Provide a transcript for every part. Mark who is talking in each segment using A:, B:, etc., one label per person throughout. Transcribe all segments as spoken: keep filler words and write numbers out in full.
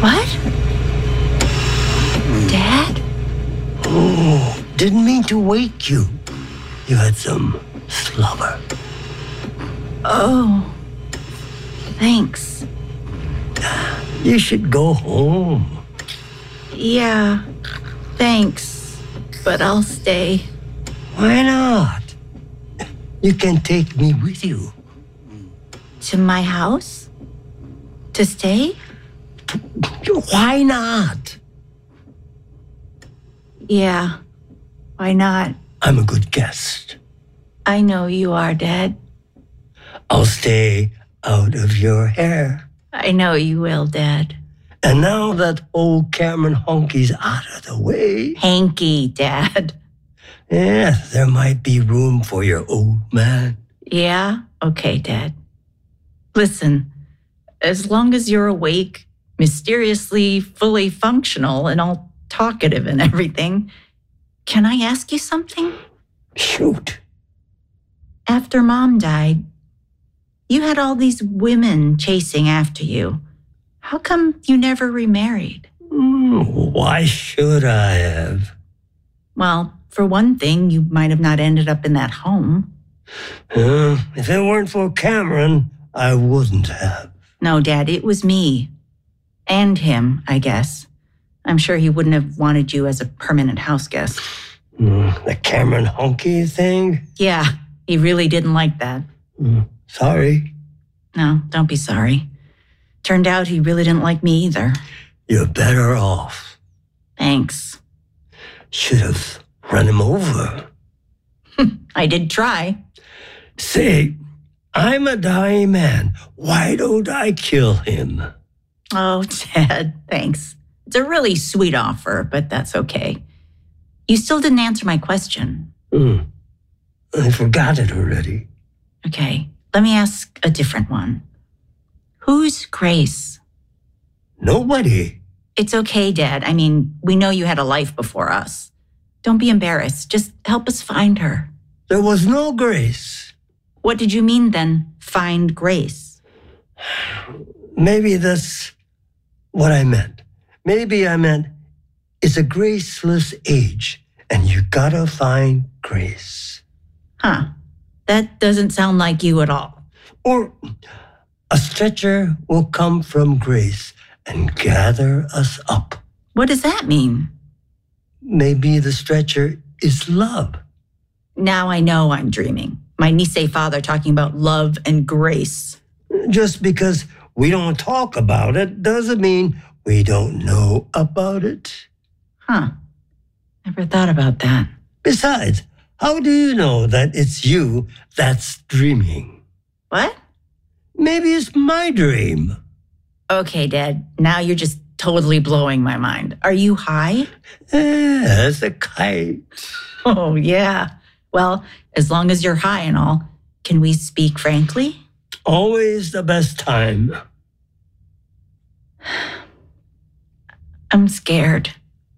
A: What? Dad?
B: Oh, didn't mean to wake you. You had some slobber.
A: Oh, thanks.
B: You should go home.
A: Yeah, thanks. But I'll stay.
B: Why not? You can take me with you.
A: To my house? To stay?
B: Why not?
A: Yeah, why not?
B: I'm a good guest.
A: I know you are, Dad.
B: I'll stay out of your hair.
A: I know you will, Dad.
B: And now that old Cameron Honky's out of the way,
A: Hanky, Dad.
B: yeah, there might be room for your old man.
A: Yeah? Okay, Dad. Listen, as long as you're awake, mysteriously fully functional, and all talkative and everything, can I ask you something?
B: Shoot.
A: After Mom died, you had all these women chasing after you. How come you never remarried?
B: Mm, why should I have?
A: Well, for one thing, you might have not ended up in that home.
B: Uh, if it weren't for Cameron, I wouldn't have.
A: No, Dad, it was me. And him, I guess. I'm sure he wouldn't have wanted you as a permanent house guest.
B: Mm, the Cameron Honky thing?
A: Yeah, he really didn't like that.
B: Mm, sorry.
A: No, don't be sorry. Turned out he really didn't like me either.
B: You're better off.
A: Thanks.
B: Should have run him over.
A: I did try.
B: Say, I'm a dying man. Why don't I kill him?
A: Oh, Dad, thanks. It's a really sweet offer, but that's okay. You still didn't answer my question.
B: Mm, I forgot it already.
A: Okay, let me ask a different one. Who's Grace?
B: Nobody.
A: It's okay, Dad. I mean, we know you had a life before us. Don't be embarrassed. Just help us find her.
B: There was no Grace.
A: What did you mean then, find Grace?
B: Maybe that's what I meant. Maybe I meant it's a graceless age, and you gotta find Grace.
A: Huh. That doesn't sound like you at all.
B: Or a stretcher will come from Grace and gather us up.
A: What does that mean?
B: Maybe the stretcher is love.
A: Now I know I'm dreaming. My Nisei father talking about love and grace.
B: Just because we don't talk about it doesn't mean we don't know about it.
A: Huh. Never thought about that.
B: Besides, how do you know that it's you that's dreaming?
A: What?
B: Maybe it's my dream.
A: Okay, Dad. Now you're just totally blowing my mind. Are you high?
B: Yeah, it's a kite.
A: Oh, yeah. Well, as long as you're high and all, can we speak frankly?
B: Always the best time.
A: I'm scared.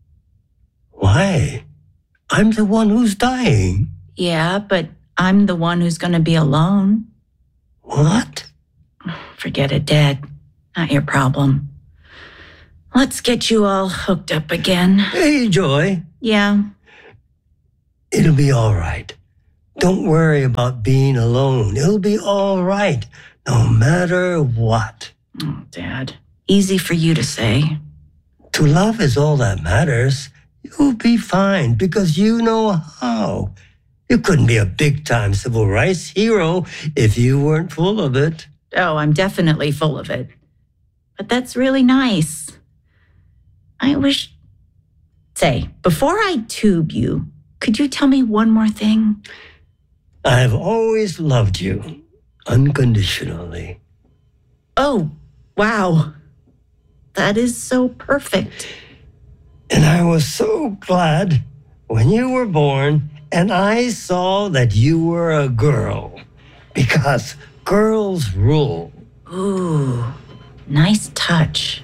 B: Why? I'm the one who's dying.
A: Yeah, but I'm the one who's going to be alone.
B: What?
A: Forget it, Dad. Not your problem. Let's get you all hooked up again.
B: Hey, Joy.
A: Yeah.
B: It'll be all right. Don't worry about being alone. It'll be all right, no matter what.
A: Oh, Dad. Easy for you to say.
B: To love is all that matters. You'll be fine because you know how. You couldn't be a big-time civil rights hero if you weren't full of it.
A: Oh, I'm definitely full of it. But that's really nice. I wish... Say, before I tube you, could you tell me one more thing?
B: I've always loved you, unconditionally.
A: Oh, wow. That is so perfect.
B: And I was so glad when you were born and I saw that you were a girl, because girls rule.
A: Ooh, nice touch.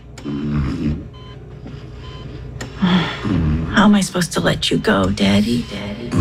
A: How am I supposed to let you go, Daddy? Daddy?